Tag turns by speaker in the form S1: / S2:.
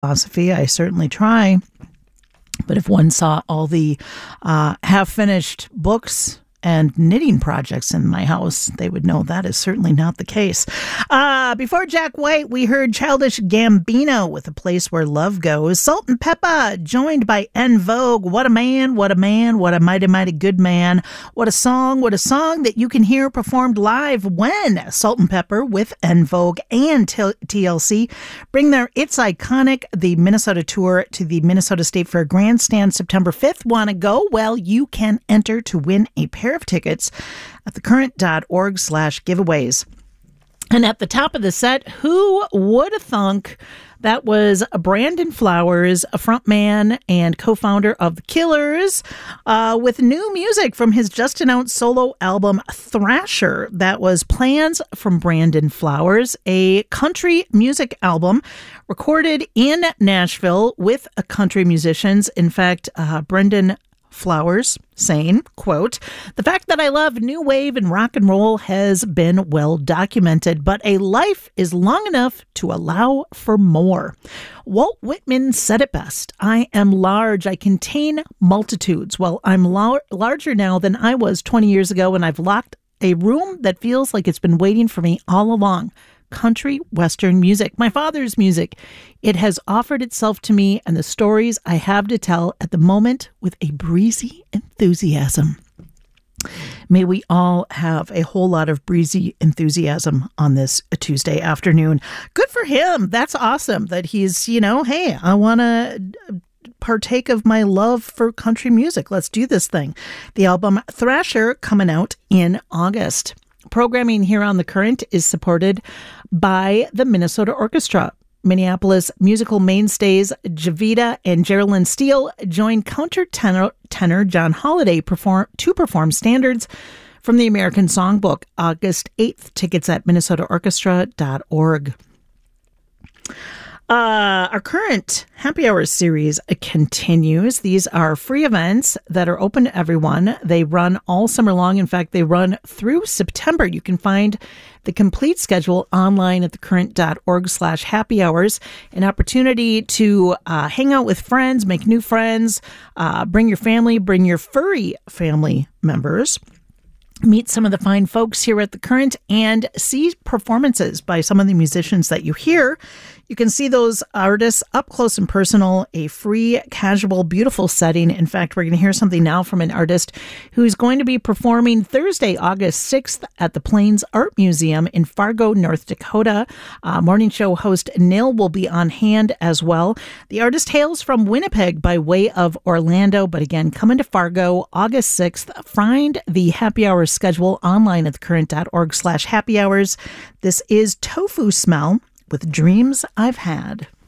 S1: philosophy. I certainly try. But if one saw all the half-finished books and knitting projects in my house, they would know that is certainly not the case. Before Jack White, we heard Childish Gambino with A Place Where Love Goes. Salt and Peppa, joined by En Vogue. What a man, what a man, what a mighty, mighty good man. What a song that you can hear performed live when Salt and Pepper with En Vogue and TLC bring their It's Iconic, the Minnesota tour, to the Minnesota State Fair Grandstand September 5th. Want to go? Well, you can enter to win a pair of tickets at thecurrent.org/giveaways. And at the top of the set, who would have thunk that was Brandon Flowers, a frontman and co-founder of The Killers, with new music from his just-announced solo album, Thrasher. That was Plans from Brandon Flowers, a country music album recorded in Nashville with country musicians. In fact, Brendan Flowers saying, quote, "The fact that I love new wave and rock and roll has been well documented, but a life is long enough to allow for more. Walt Whitman said it best. I am large. I contain multitudes. Well, I'm larger now than I was 20 years ago, and I've locked a room that feels like it's been waiting for me all along. Country Western music, my father's music. It has offered itself to me and the stories I have to tell at the moment with a breezy enthusiasm." May we all have a whole lot of breezy enthusiasm on this Tuesday afternoon. Good for him. That's awesome that he's, hey, I want to partake of my love for country music. Let's do this thing. The album Thrasher coming out in August. Programming here on The Current is supported by the Minnesota Orchestra. Minneapolis musical mainstays Javita and Geraldine Steele joined countertenor John Holiday to perform standards from the American Songbook, August 8th. Tickets at minnesotaorchestra.org. Our current Happy Hour series continues. These are free events that are open to everyone. They run all summer long. In fact, they run through September. You can find the complete schedule online at thecurrent.org/happy hours. An opportunity to hang out with friends, make new friends, bring your family, bring your furry family members. Meet some of the fine folks here at The Current and see performances by some of the musicians that you hear. You can see those artists up close and personal, a free, casual, beautiful setting. In fact, we're going to hear something now from an artist who's going to be performing Thursday, August 6th at the Plains Art Museum in Fargo, North Dakota. Morning show host Nil will be on hand as well. The artist hails from Winnipeg by way of Orlando, but again, come into Fargo August 6th. Find the Happy Hour schedule online at thecurrent.org/happy hours. This is Tofu Smell with Dreams I've Had.